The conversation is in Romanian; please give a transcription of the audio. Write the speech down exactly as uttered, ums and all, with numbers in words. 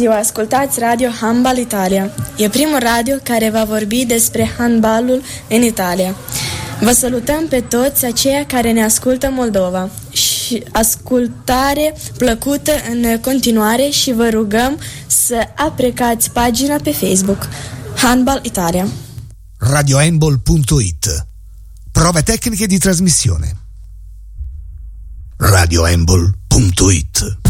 ziua, ascultați Radio Handbal Italia. E primul radio care va vorbi despre handbalul în Italia. Vă salutăm pe toți aceia care ne ascultă Moldova și ascultare plăcută în continuare și vă rugăm să aprecați pagina pe Facebook Handbal Italia. radiohandball punto it. Prove tecniche di trasmissione. radiohandball punto it.